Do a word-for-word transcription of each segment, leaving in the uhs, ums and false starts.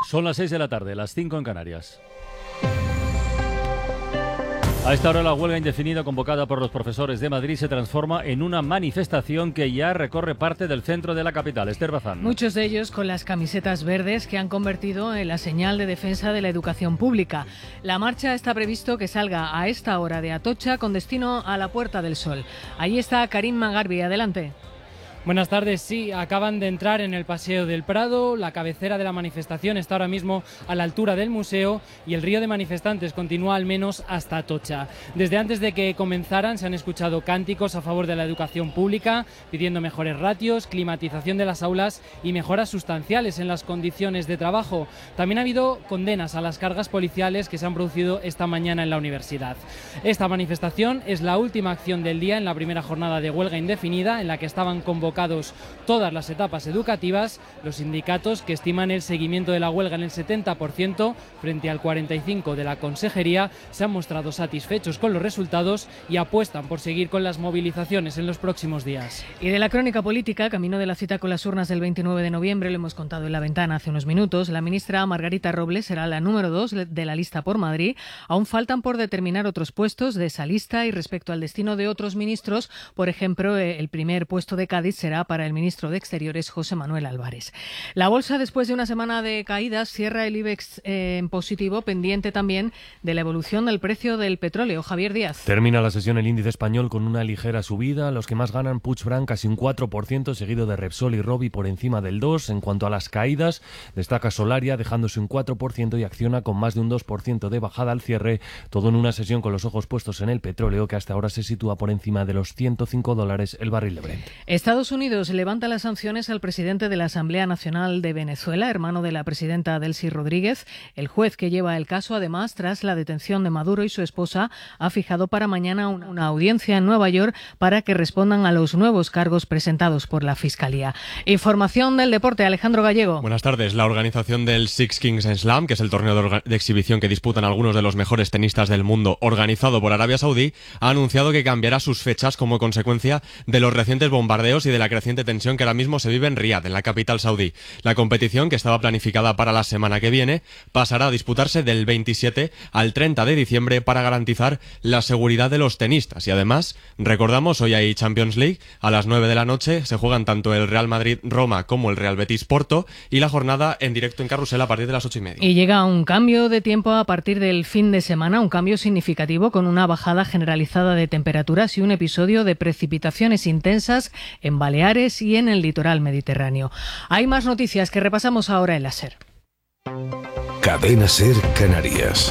Son las seis de la tarde, las cinco en Canarias. A esta hora la huelga indefinida convocada por los profesores de Madrid se transforma en una manifestación que ya recorre parte del centro de la capital. Esther Bazán. Muchos de ellos con las camisetas verdes que han convertido en la señal de defensa de la educación pública. La marcha está previsto que salga a esta hora de Atocha con destino a la Puerta del Sol. Ahí está Karim Magarbi, adelante. Buenas tardes, sí, acaban de entrar en el Paseo del Prado, la cabecera de la manifestación está ahora mismo a la altura del museo y el río de manifestantes continúa al menos hasta Atocha. Desde antes de que comenzaran se han escuchado cánticos a favor de la educación pública, pidiendo mejores ratios, climatización de las aulas y mejoras sustanciales en las condiciones de trabajo. También ha habido condenas a las cargas policiales que se han producido esta mañana en la universidad. Esta manifestación es la última acción del día en la primera jornada de huelga indefinida en la que estaban convocados todas las etapas educativas. Los sindicatos, que estiman el seguimiento de la huelga en el setenta por ciento frente al cuarenta y cinco por ciento de la Consejería, se han mostrado satisfechos con los resultados y apuestan por seguir con las movilizaciones en los próximos días. Y de la crónica política, camino de la cita con las urnas del veintinueve de noviembre, lo hemos contado en la ventana hace unos minutos, la ministra Margarita Robles será la número dos de la lista por Madrid. Aún faltan por determinar otros puestos de esa lista y respecto al destino de otros ministros, por ejemplo, el primer puesto de Cádiz será para el ministro de Exteriores, José Manuel Álvarez. La bolsa, después de una semana de caídas, cierra el IBEX eh, en positivo, pendiente también de la evolución del precio del petróleo. Javier Díaz. Termina la sesión el índice español con una ligera subida. Los que más ganan, Puigdemont casi un cuatro por ciento, seguido de Repsol y Robi por encima del dos por ciento. En cuanto a las caídas, destaca Solaria dejándose un cuatro por ciento y Acciona con más de un dos por ciento de bajada al cierre. Todo en una sesión con los ojos puestos en el petróleo, que hasta ahora se sitúa por encima de los ciento cinco dólares el barril de Brent. Estados Unidos levanta las sanciones al presidente de la Asamblea Nacional de Venezuela, hermano de la presidenta Delcy Rodríguez. El juez que lleva el caso, además, tras la detención de Maduro y su esposa, ha fijado para mañana una audiencia en Nueva York para que respondan a los nuevos cargos presentados por la Fiscalía. Información del deporte, Alejandro Gallego. Buenas tardes. La organización del Six Kings Slam, que es el torneo de, orga- de exhibición que disputan algunos de los mejores tenistas del mundo, organizado por Arabia Saudí, ha anunciado que cambiará sus fechas como consecuencia de los recientes bombardeos y de la creciente tensión que ahora mismo se vive en Riad, en la capital saudí. La competición, que estaba planificada para la semana que viene, pasará a disputarse del veintisiete al treinta de diciembre para garantizar la seguridad de los tenistas. Y además, recordamos, hoy hay Champions League, a las nueve de la noche se juegan tanto el Real Madrid-Roma como el Real Betis-Porto, y la jornada en directo en Carrusel a partir de las ocho y media. Y llega un cambio de tiempo a partir del fin de semana, un cambio significativo con una bajada generalizada de temperaturas y un episodio de precipitaciones intensas en Baleares y en el litoral mediterráneo. Hay más noticias que repasamos ahora en la SER. Cadena SER Canarias.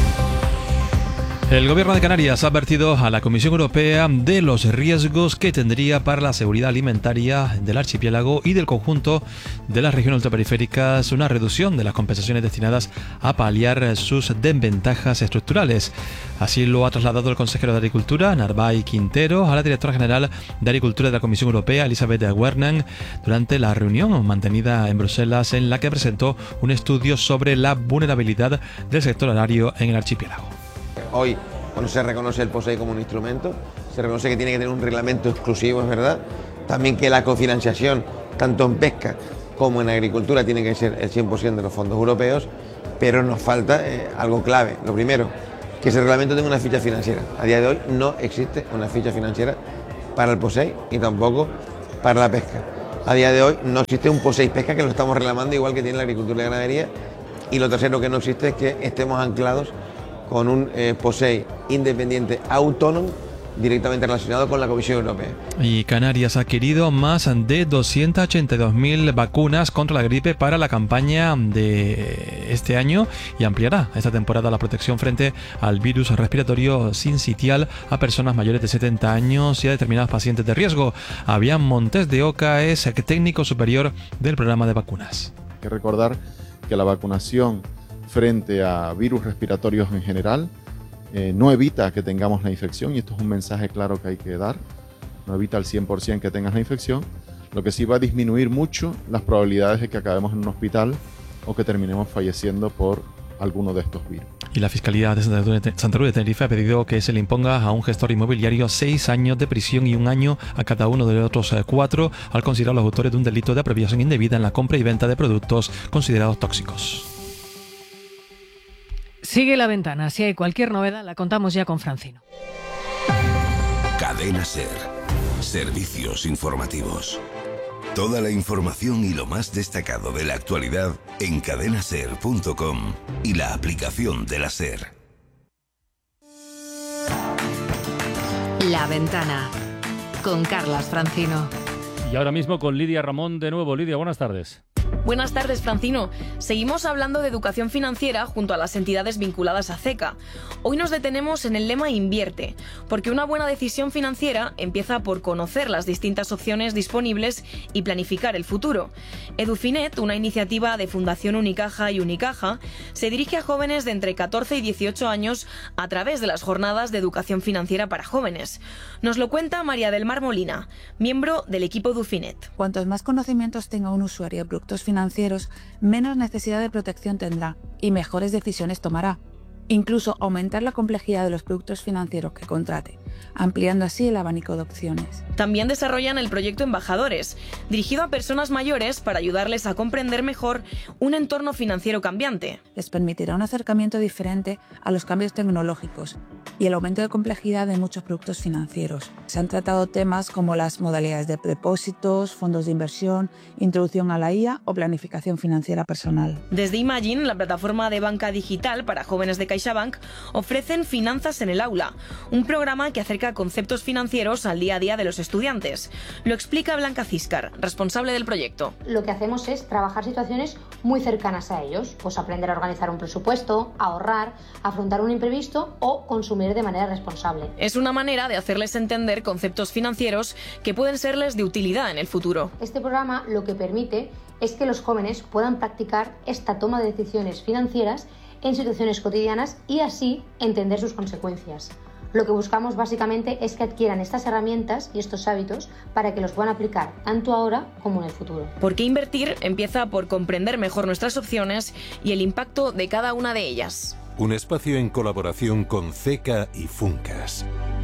El Gobierno de Canarias ha advertido a la Comisión Europea de los riesgos que tendría para la seguridad alimentaria del archipiélago y del conjunto de las regiones ultraperiféricas una reducción de las compensaciones destinadas a paliar sus desventajas estructurales. Así lo ha trasladado el consejero de Agricultura, Narvay Quintero, a la directora general de Agricultura de la Comisión Europea, Elisabeth Werner, durante la reunión mantenida en Bruselas, en la que presentó un estudio sobre la vulnerabilidad del sector agrario en el archipiélago. Hoy, cuando se reconoce el POSEI como un instrumento, se reconoce que tiene que tener un reglamento exclusivo, es verdad. También que la cofinanciación, tanto en pesca como en agricultura, tiene que ser el cien por ciento de los fondos europeos, pero nos falta eh, algo clave. Lo primero, que ese reglamento tenga una ficha financiera. A día de hoy no existe una ficha financiera para el POSEI y tampoco para la pesca. A día de hoy no existe un POSEI pesca, que lo estamos reclamando igual que tiene la agricultura y la ganadería. Y lo tercero que no existe es que estemos anclados con un eh, POSEI independiente autónomo directamente relacionado con la Comisión Europea. Y Canarias ha adquirido más de doscientas ochenta y dos mil vacunas contra la gripe para la campaña de este año y ampliará esta temporada la protección frente al virus respiratorio sincitial a personas mayores de setenta años y a determinados pacientes de riesgo. Avian Montes de Oca es el técnico superior del programa de vacunas. Hay que recordar que la vacunación frente a virus respiratorios en general eh, no evita que tengamos la infección, y esto es un mensaje claro que hay que dar. No evita al cien por ciento que tengas la infección, lo que sí va a disminuir mucho las probabilidades de que acabemos en un hospital o que terminemos falleciendo por alguno de estos virus. Y la Fiscalía de Santa Cruz de Tenerife ha pedido que se le imponga a un gestor inmobiliario seis años de prisión y un año a cada uno de los otros cuatro al considerar los autores de un delito de apropiación indebida en la compra y venta de productos considerados tóxicos. Sigue La Ventana. Si hay cualquier novedad, la contamos ya con Francino. Cadena SER. Servicios informativos. Toda la información y lo más destacado de la actualidad en cadena ser punto com y la aplicación de la SER. La Ventana, con Carlas Francino. Y ahora mismo con Lidia Ramón de nuevo. Lidia, buenas tardes. Buenas tardes, Francino. Seguimos hablando de educación financiera junto a las entidades vinculadas a CECA. Hoy nos detenemos en el lema Invierte, porque una buena decisión financiera empieza por conocer las distintas opciones disponibles y planificar el futuro. Edufinet, una iniciativa de Fundación Unicaja y Unicaja, se dirige a jóvenes de entre catorce y dieciocho años a través de las jornadas de educación financiera para jóvenes. Nos lo cuenta María del Mar Molina, miembro del equipo Edufinet. Cuantos más conocimientos tenga un usuario de productos financieros, menos necesidad de protección tendrá y mejores decisiones tomará. Incluso aumentar la complejidad de los productos financieros que contrate, ampliando así el abanico de opciones. También desarrollan el proyecto Embajadores, dirigido a personas mayores para ayudarles a comprender mejor un entorno financiero cambiante. Les permitirá un acercamiento diferente a los cambios tecnológicos y el aumento de complejidad de muchos productos financieros. Se han tratado temas como las modalidades de depósitos, fondos de inversión, introducción a la I A o planificación financiera personal. Desde Imagine, la plataforma de banca digital para jóvenes de CaixaBank, ofrecen Finanzas en el Aula, un programa que acerca conceptos financieros al día a día de los estudiantes. Lo explica Blanca Ciscar, responsable del proyecto. Lo que hacemos es trabajar situaciones muy cercanas a ellos, pues aprender a organizar un presupuesto, ahorrar, afrontar un imprevisto o consumir de manera responsable. Es una manera de hacerles entender conceptos financieros que pueden serles de utilidad en el futuro. Este programa lo que permite es que los jóvenes puedan practicar esta toma de decisiones financieras en situaciones cotidianas y así entender sus consecuencias. Lo que buscamos básicamente es que adquieran estas herramientas y estos hábitos para que los puedan aplicar tanto ahora como en el futuro. Porque invertir empieza por comprender mejor nuestras opciones y el impacto de cada una de ellas. Un espacio en colaboración con CECA y Funcas.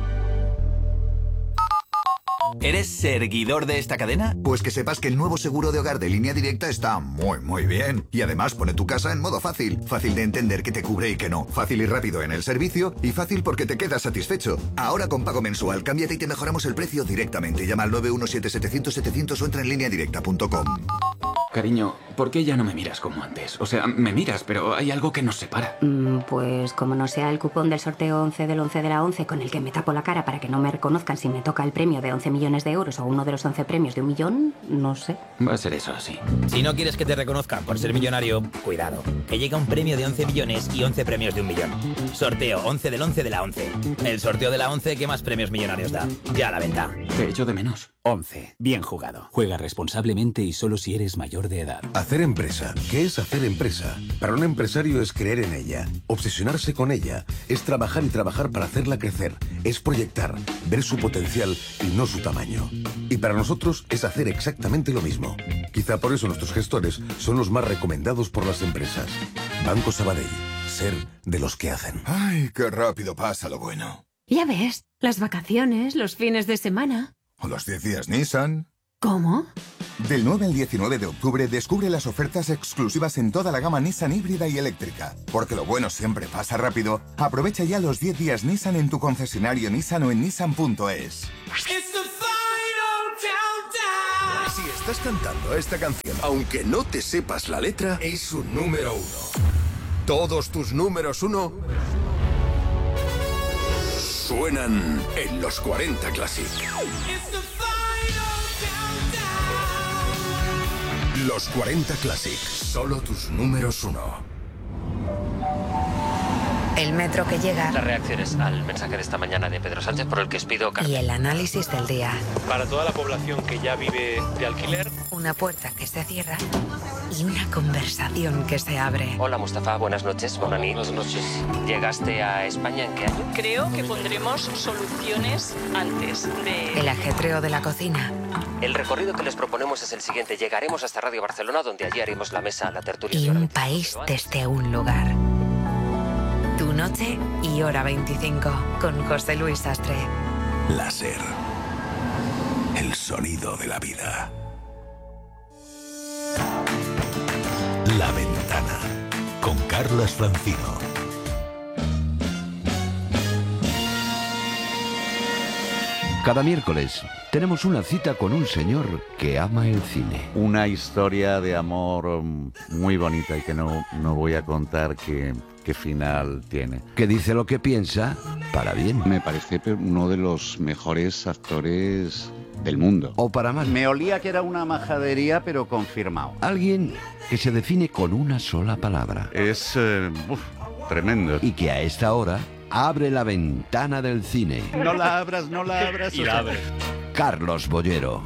¿Eres seguidor de esta cadena? Pues que sepas que el nuevo seguro de hogar de Línea Directa está muy, muy bien. Y además pone tu casa en modo fácil. Fácil de entender que te cubre y que no. Fácil y rápido en el servicio. Y fácil porque te quedas satisfecho. Ahora con pago mensual, cámbiate y te mejoramos el precio directamente. Llama al nueve uno siete siete cero cero setecientos o entra en línea directa punto com. Cariño, ¿por qué ya no me miras como antes? O sea, me miras, pero hay algo que nos separa. Mm, pues como no sea el cupón del sorteo once del once de la once con el que me tapo la cara para que no me reconozcan si me toca el premio de once millones de euros o uno de los once premios de un millón, no sé. Va a ser eso, sí. Si no quieres que te reconozcan por ser millonario, cuidado, que llega un premio de once millones y once premios de un millón. Sorteo once del once de la once. El sorteo de la once que más premios millonarios da. Ya a la venta. Te echo de menos. once. Bien jugado. Juega responsablemente y solo si eres mayor de edad. Hacer empresa. ¿Qué es hacer empresa? Para un empresario es creer en ella, obsesionarse con ella, es trabajar y trabajar para hacerla crecer, es proyectar, ver su potencial y no su tamaño. Y para nosotros es hacer exactamente lo mismo. Quizá por eso nuestros gestores son los más recomendados por las empresas. Banco Sabadell. Ser de los que hacen. Ay, qué rápido pasa lo bueno. Ya ves, las vacaciones, los fines de semana. O los diez días Nissan. ¿Cómo? Del nueve al diecinueve de octubre descubre las ofertas exclusivas en toda la gama Nissan híbrida y eléctrica. Porque lo bueno siempre pasa rápido. Aprovecha ya los diez días Nissan en tu concesionario Nissan o en nissan punto es. Si estás cantando esta canción, aunque no te sepas la letra, es un número uno. Todos tus números uno suenan en los cuarenta Classic. Los cuarenta Classic, solo tus números uno. El metro que llega. Las reacciones al mensaje de esta mañana de Pedro Sánchez por el que os pido carta. Y el análisis del día. Para toda la población que ya vive de alquiler. Una puerta que se cierra y una conversación que se abre. Hola Mustafa, buenas noches. Buenas noches. ¿Llegaste a España en qué año? Creo que pondremos soluciones antes de... El ajetreo de la cocina. El recorrido que les proponemos es el siguiente. Llegaremos hasta Radio Barcelona, donde allí haremos la mesa, la tertulia. Y un país desde un lugar. Tu noche y hora veinticinco con José Luis Sastre. La SER. El sonido de la vida. La Ventana con Carlas Francino. Cada miércoles tenemos una cita con un señor que ama el cine. Una historia de amor muy bonita y que no, no voy a contar qué, qué final tiene. Que dice lo que piensa para bien. Me parece uno de los mejores actores del mundo. O para mal. Me olía que era una majadería, pero confirmado. Alguien que se define con una sola palabra. Es eh, uf, tremendo. Y que a esta hora abre la ventana del cine. No la abras, no la abras. Y la abre. Carlos Bollero.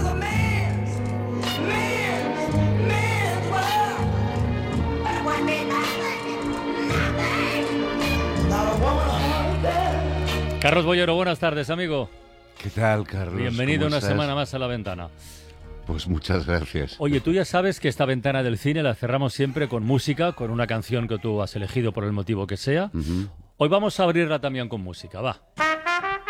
Carlos Bollero, buenas tardes, amigo. ¿Qué tal, Carlos? Bienvenido una estás? semana más a La Ventana. Pues muchas gracias. Oye, tú ya sabes que esta ventana del cine la cerramos siempre con música, con una canción que tú has elegido por el motivo que sea. Uh-huh. Hoy vamos a abrirla también con música, va.